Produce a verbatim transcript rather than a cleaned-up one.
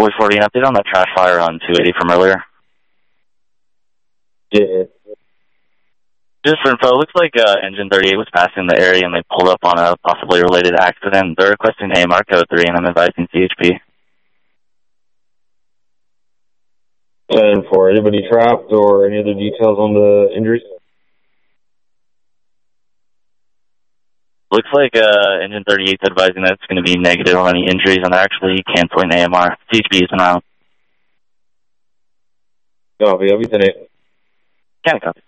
four forty, an update on that trash fire on two eighty from earlier. Yeah. Just for info, it looks like uh, Engine thirty-eight was passing the area and they pulled up on a possibly related accident. They're requesting A M R code three, and I'm advising C H P. ten four, anybody trapped or any other details on the injuries? Looks like uh, Engine thirty-eight's advising that it's going to be negative on any injuries, and they're actually canceling A M R. C H P is around. Copy, everything. Can't copy.